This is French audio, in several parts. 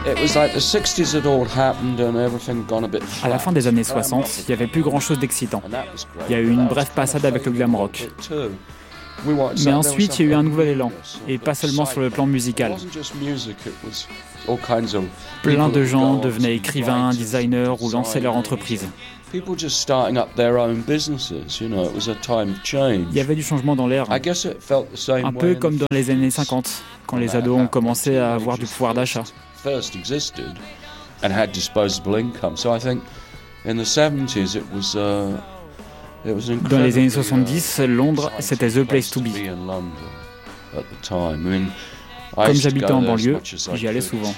À la fin des années 60, il n'y avait plus grand-chose d'excitant. Il y a eu une brève passade avec le glam rock. Mais ensuite, il y a eu un nouvel élan, et pas seulement sur le plan musical. Plein de gens devenaient écrivains, designers ou lançaient leur entreprise. Il y avait du changement dans l'air, un peu comme dans les années 50, quand les ados ont commencé à avoir du pouvoir d'achat. Dans les années 70, Londres, c'était the place to be. Comme j'habitais en banlieue, j'y allais souvent.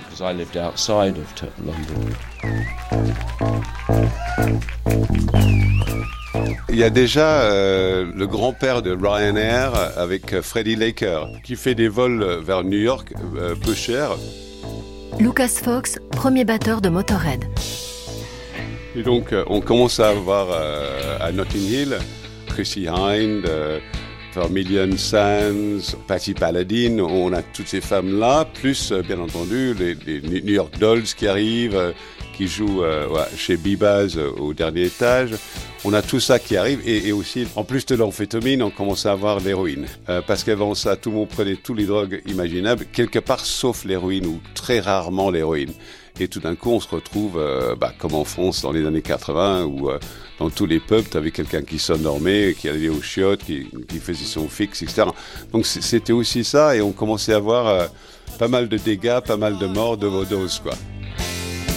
Il y a déjà le grand-père de Ryanair avec Freddie Laker qui fait des vols vers New York peu chers. Lucas Fox, premier batteur de Motorhead. Et donc on commence à avoir à Notting Hill Chrissie Hynde, Vermilion Sands, Patti Paladine, on a toutes ces femmes-là, plus bien entendu les New York Dolls qui arrivent, qui jouent chez Bibaz au dernier étage. On a tout ça qui arrive et aussi, en plus de l'amphétamine, on commence à avoir l'héroïne. Parce qu'avant ça, tout le monde prenait toutes les drogues imaginables, quelque part sauf l'héroïne ou très rarement l'héroïne. Et tout d'un coup, on se retrouve, comme en France dans les années 80, où dans tous les pubs, tu avais quelqu'un qui s'endormait, qui allait aux chiottes, qui faisait son fixe, etc. Donc c'était aussi ça, et on commençait à avoir pas mal de dégâts, pas mal de morts, d'overdoses, quoi.